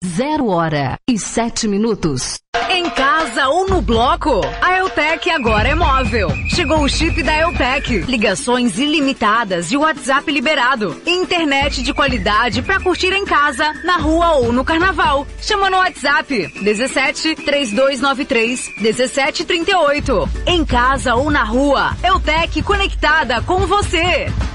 0h07. Em casa ou no bloco, a Eutec agora é móvel. Chegou o chip da Eutec. Ligações ilimitadas e WhatsApp liberado. Internet de qualidade pra curtir em casa, na rua ou no carnaval. Chama no WhatsApp 17 3293 1738. Em casa ou na rua, Eutec conectada com você.